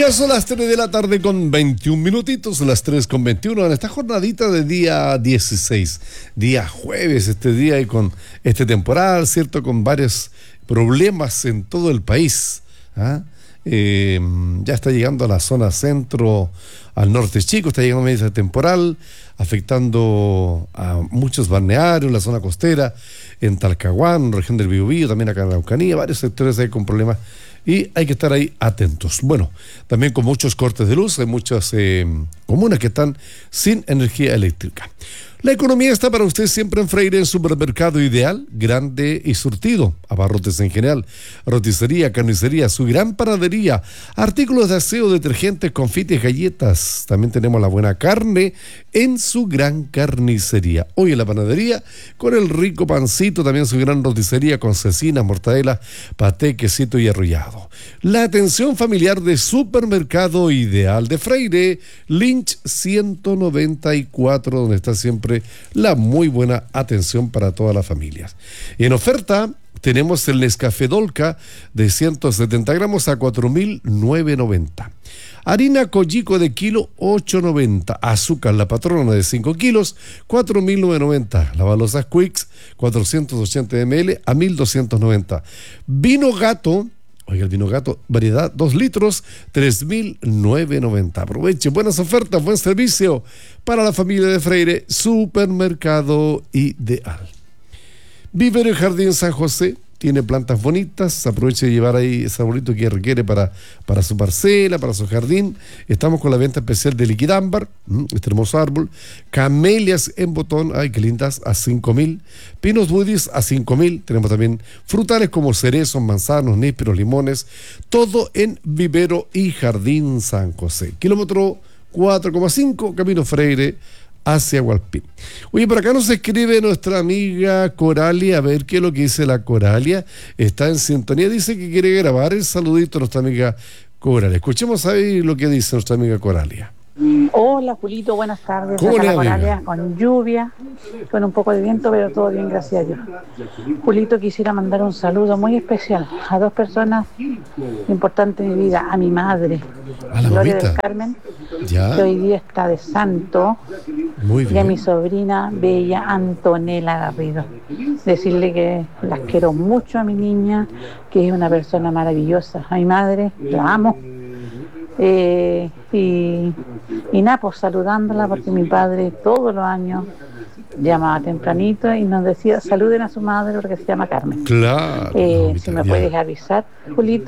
Ya son las 3 de la tarde con 21 minutitos, las 3 con 21 en esta jornadita de día 16, día jueves, este día y con este temporal, ¿cierto? Con varios problemas en todo el país. ¿Ah? Ya está llegando a la zona centro, al norte chico, está llegando media temporal, afectando a muchos balnearios, la zona costera, en Talcahuán, región del Biobío, también acá en la Araucanía, varios sectores hay con problemas y hay que estar ahí atentos. Bueno, también con muchos cortes de luz, hay muchas comunas que están sin energía eléctrica. La economía está para usted siempre en Freire, en supermercado ideal, grande y surtido, abarrotes en general, roticería, carnicería, su gran panadería, artículos de aseo, detergentes, confites, galletas. También tenemos la buena carne en su gran carnicería. Hoy en la panadería, con el rico pancito, también su gran roticería con cecinas, mortadela, paté, quesito y arrollado. La atención familiar de supermercado ideal de Freire, Lynch 194, donde está siempre la muy buena atención para todas las familias. En oferta tenemos el Nescafé Dolca de 170 gramos a 4.990. Harina Coyico de kilo 8.90. Azúcar La Patrona de 5 kilos 4.990. La Balosas Quicks 480 ml a 1.290. Vino Gato, oiga, el vino Gato, variedad 2 litros, 3.990. Aproveche, buenas ofertas, buen servicio para la familia de Freire, supermercado ideal. Vivero y Jardín San José, tiene plantas bonitas, aproveche de llevar ahí ese arbolito que requiere para su parcela, para su jardín. Estamos con la venta especial de liquidámbar, este hermoso árbol, camelias en botón, ay qué lindas, a 5.000, pinos budis a 5.000, tenemos también frutales como cerezos, manzanos, nísperos, limones, todo en Vivero y Jardín San José. Kilómetro 4,5, Camino Freire, hacia Hualpín. Oye, por acá nos escribe nuestra amiga Coralia, a ver qué es lo que dice la Coralia, está en sintonía, dice que quiere grabar el saludito a nuestra amiga Coralia. Escuchemos ahí lo que dice nuestra amiga Coralia. Hola Julito, buenas tardes. ¿Cómo le va, Coralia, con lluvia, con un poco de viento, pero todo bien, gracias a Dios. Julito, quisiera mandar un saludo muy especial a dos personas importantes en mi vida, a mi madre, a la Gloria mamita del Carmen, ¿ya? que hoy día está de santo, Muy bien. y a mi sobrina Bella Antonella Garrido. Decirle que las quiero mucho a mi niña, que es una persona maravillosa. A mi madre, la amo. Y nada, pues saludándola, porque mi padre todos los años llamaba tempranito y nos decía saluden a su madre porque se llama Carmen. Claro, Si me puedes avisar, Julito.